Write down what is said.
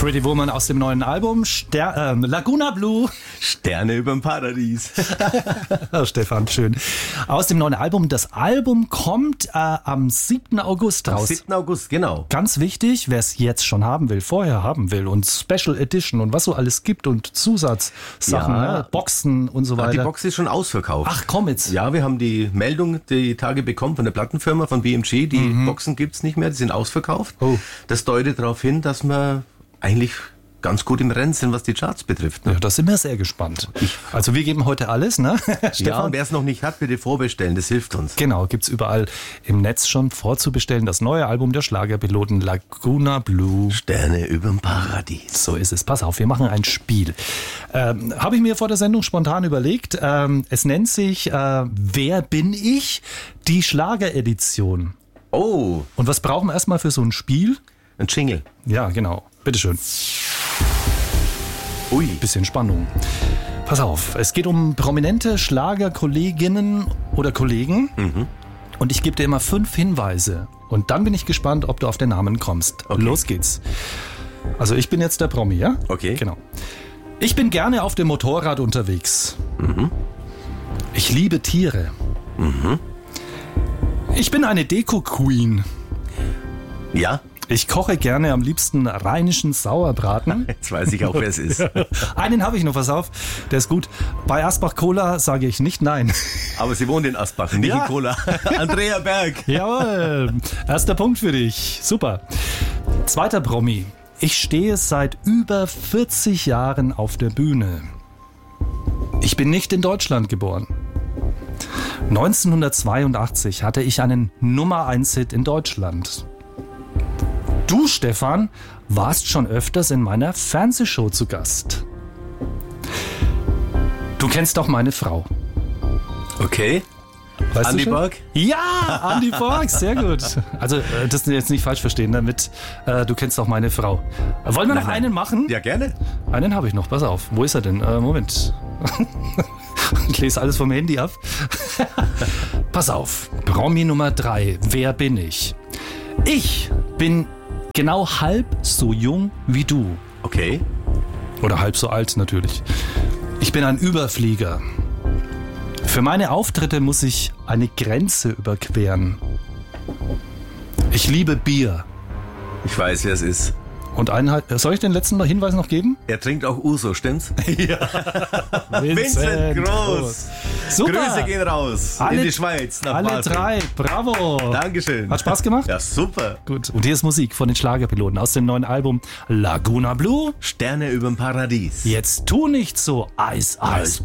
Pretty Woman aus dem neuen Album Laguna Blue. Sterne überm Paradies. Stefan, schön. Aus dem neuen Album. Das Album kommt am 7. August raus. Am 7. August, genau. Ganz wichtig, wer es jetzt schon haben will, vorher haben will und Special Edition und was so alles gibt und Zusatzsachen, ne? Boxen und so weiter. Die Box ist schon ausverkauft. Ach, komm jetzt. Ja, wir haben die Meldung die Tage bekommen von der Plattenfirma, von BMG. Die Boxen gibt's nicht mehr, die sind ausverkauft. Oh. Das deutet darauf hin, dass wir eigentlich ganz gut im Rennen sind, was die Charts betrifft. Ne? Ja, da sind wir sehr gespannt. Also wir geben heute alles, ne? Ja, und wer es noch nicht hat, bitte vorbestellen, das hilft uns. Genau, gibt's überall im Netz schon vorzubestellen. Das neue Album der Schlagerpiloten Laguna Blue. Sterne überm Paradies. So ist es. Pass auf, wir machen ein Spiel. Habe ich mir vor der Sendung spontan überlegt. Es nennt sich Wer bin ich? Die Schlageredition. Oh. Und was brauchen wir erstmal für so ein Spiel? Ein Jingle. Ja, genau. Bitteschön. Ui. Bisschen Spannung. Pass auf, es geht um prominente Schlagerkolleginnen oder Kollegen. Und ich gebe dir immer 5 Hinweise. Und dann bin ich gespannt, ob du auf den Namen kommst. Okay. Los geht's. Also ich bin jetzt der Promi, ja? Okay. Genau. Ich bin gerne auf dem Motorrad unterwegs. Ich liebe Tiere. Ich bin eine Deko-Queen. Ja, Ich koche gerne am liebsten rheinischen Sauerbraten. jetzt weiß ich auch, wer es ist. Einen habe ich noch, pass auf, der ist gut. Bei Asbach-Cola sage ich nicht nein. Aber sie wohnt in Asbach, nicht Ja. in Kola. Andrea Berg. Jawohl, erster Punkt für dich. Super. Zweiter Promi. Ich stehe seit über 40 Jahren auf der Bühne. Ich bin nicht in Deutschland geboren. 1982 hatte ich einen Nummer-1-Hit in Deutschland. Du, Stefan, warst schon öfters in meiner Fernsehshow zu Gast. Du kennst doch meine Frau. Okay. Weißt Andi du schon? Borg? Ja, Andi Borg, sehr gut. Also, das jetzt nicht falsch verstehen, damit du kennst doch meine Frau. Wollen wir noch einen machen? Ja, gerne. Einen habe ich noch, pass auf. Wo ist er denn? Moment. Ich lese alles vom Handy ab. Pass auf, Promi Nummer 3. Wer bin ich? Ich bin genau halb so jung wie du. Okay. Oder halb so alt natürlich. Ich bin ein Überflieger. Für meine Auftritte muss ich eine Grenze überqueren. Ich liebe Bier. Ich weiß, wer es ist. Und soll ich den letzten Hinweis noch geben? Er trinkt auch Uso, stimmt's? Vincent Groß. Super. Grüße gehen raus in die Schweiz. Nach Alle Basel. 3, bravo. Dankeschön. Hat Spaß gemacht? Ja, super. Gut. Und hier ist Musik von den Schlagerpiloten aus dem neuen Album Laguna Blue. Sterne überm Paradies. Jetzt tu nicht so, Eis, Eis,